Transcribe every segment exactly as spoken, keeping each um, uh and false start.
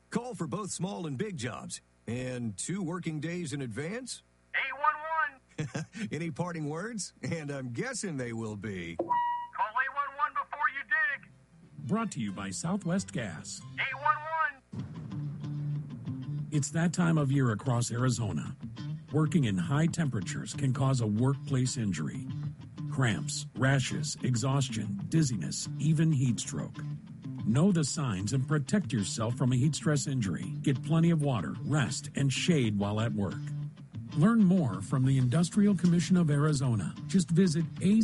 Call for both small and big jobs. And two working days in advance? eight one one. Any parting words? And I'm guessing they will be... Call eight one one before you dig. Brought to you by Southwest Gas. eight one one. It's that time of year across Arizona. Working in high temperatures can cause a workplace injury. Cramps, rashes, exhaustion, dizziness, even heat stroke. Know the signs and protect yourself from a heat stress injury. Get plenty of water, rest, and shade while at work. Learn more from the Industrial Commission of Arizona. Just visit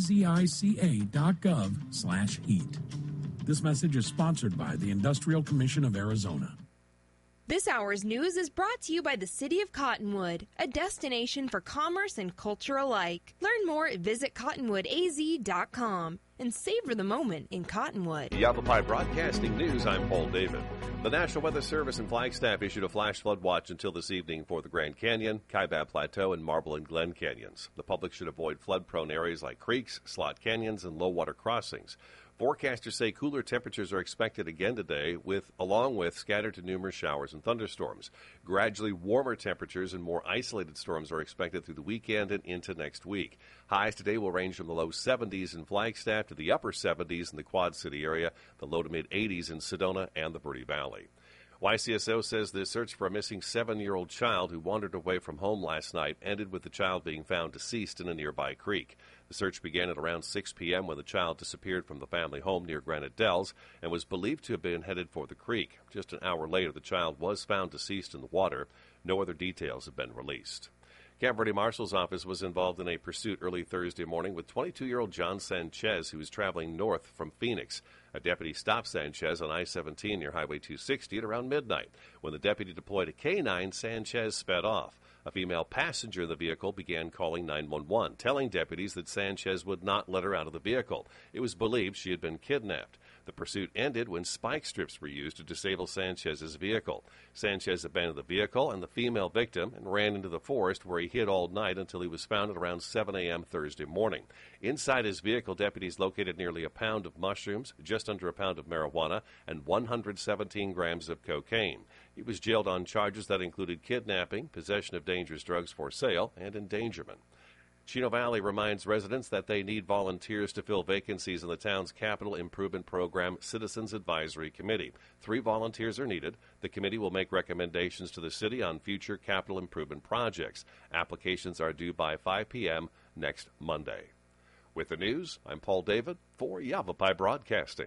azica.gov slash heat. This message is sponsored by the Industrial Commission of Arizona. This hour's news is brought to you by the City of Cottonwood, a destination for commerce and culture alike. Learn more at visit cottonwood a z dot com and savor the moment in Cottonwood. Yavapai Broadcasting News, I'm Paul David. The National Weather Service in Flagstaff issued a flash flood watch until this evening for the Grand Canyon, Kaibab Plateau, and Marble and Glen Canyons. The public should avoid flood-prone areas like creeks, slot canyons, and low-water crossings. Forecasters say cooler temperatures are expected again today, with along with scattered to numerous showers and thunderstorms. Gradually warmer temperatures and more isolated storms are expected through the weekend and into next week. Highs today will range from the low seventies in Flagstaff to the upper seventies in the Quad City area, the low to mid-eighties in Sedona and the Verde Valley. Y C S O says the search for a missing seven-year-old child who wandered away from home last night ended with the child being found deceased in a nearby creek. The search began at around six p.m. when the child disappeared from the family home near Granite Dells and was believed to have been headed for the creek. Just an hour later, the child was found deceased in the water. No other details have been released. Camp Verde Marshal's office was involved in a pursuit early Thursday morning with twenty-two-year-old John Sanchez, who was traveling north from Phoenix. A deputy stopped Sanchez on I seventeen near Highway two sixty at around midnight. When the deputy deployed a K nine, Sanchez sped off. A female passenger in the vehicle began calling nine one one, telling deputies that Sanchez would not let her out of the vehicle. It was believed she had been kidnapped. The pursuit ended when spike strips were used to disable Sanchez's vehicle. Sanchez abandoned the vehicle and the female victim and ran into the forest, where he hid all night until he was found at around seven a.m. Thursday morning. Inside his vehicle, deputies located nearly a pound of mushrooms, just under a pound of marijuana, and one hundred seventeen grams of cocaine. He was jailed on charges that included kidnapping, possession of dangerous drugs for sale, and endangerment. Chino Valley reminds residents that they need volunteers to fill vacancies in the town's Capital Improvement Program Citizens Advisory Committee. Three volunteers are needed. The committee will make recommendations to the city on future capital improvement projects. Applications are due by five p.m. next Monday. With the news, I'm Paul David for Yavapai Broadcasting.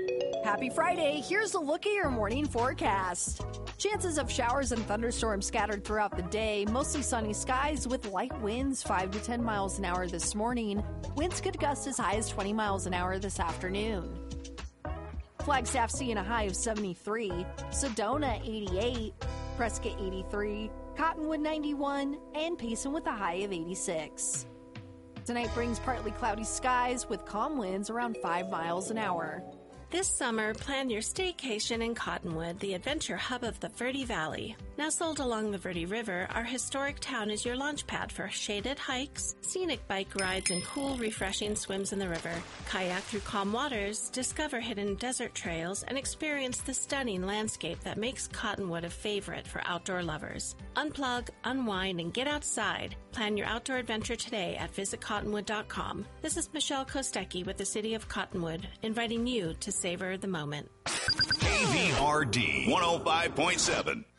Happy Friday. Here's a look at your morning forecast. Chances of showers and thunderstorms scattered throughout the day. Mostly sunny skies with light winds, five to ten miles an hour this morning. Winds could gust as high as twenty miles an hour this afternoon. Flagstaff seeing a high of seventy-three. Sedona eighty-eight. Prescott eighty-three. Cottonwood ninety-one. And Payson with a high of eighty-six. Tonight brings partly cloudy skies with calm winds around five miles an hour. This summer, plan your staycation in Cottonwood, the adventure hub of the Verde Valley. Nestled along the Verde River, our historic town is your launch pad for shaded hikes, scenic bike rides, and cool, refreshing swims in the river. Kayak through calm waters, discover hidden desert trails, and experience the stunning landscape that makes Cottonwood a favorite for outdoor lovers. Unplug, unwind, and get outside. Plan your outdoor adventure today at visit cottonwood dot com. This is Michelle Kostecki with the City of Cottonwood, inviting you to savor the moment. K V R D one oh five point seven.